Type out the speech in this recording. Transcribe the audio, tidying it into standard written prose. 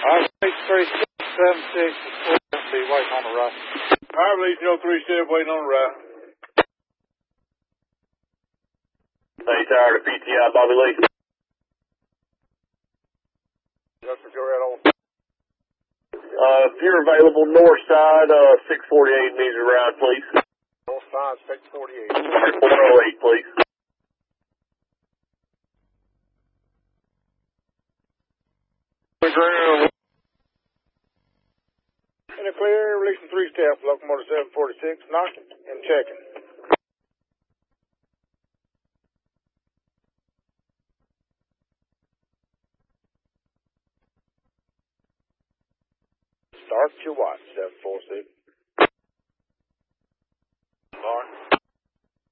H3676 be waiting on the right. Power release 037 waiting on the right. Hey, tired of PTI, Bobby Lee. That's what you're at on. If you're available, north side, 648 meters around, please. North side, 648. 408, please. Ground. In the clear, releasing 3 staff, locomotive 746, knocking and checking. Start your watch, 746.